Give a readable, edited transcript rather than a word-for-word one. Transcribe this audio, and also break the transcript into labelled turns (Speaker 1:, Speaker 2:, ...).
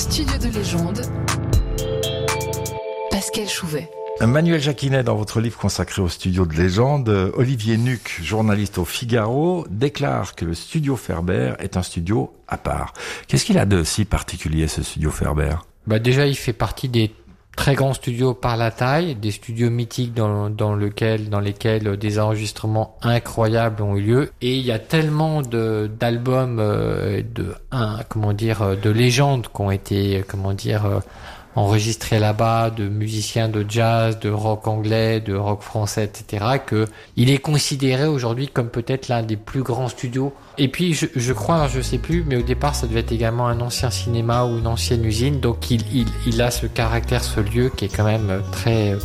Speaker 1: Studio de légende, Pascal Chouvet.
Speaker 2: Manuel Jacquinet, dans votre livre consacré au studio de légende, Olivier Nuc, journaliste au Figaro, déclare que le studio Ferber est un studio à part. Qu'est-ce qu'il a de si particulier, ce studio Ferber ?
Speaker 3: Déjà, il fait partie des très grands studios par la taille, des studios mythiques dans lesquels des enregistrements incroyables ont eu lieu. Et il y a tellement d'albums, de légendes qui ont été, enregistrés là-bas, de musiciens de jazz, de rock anglais, de rock français, etc., que il est considéré aujourd'hui comme peut-être l'un des plus grands studios. Et puis, je crois, je sais plus, mais au départ, ça devait être également un ancien cinéma ou une ancienne usine. Donc, il a ce caractère, ce lieu qui est quand même très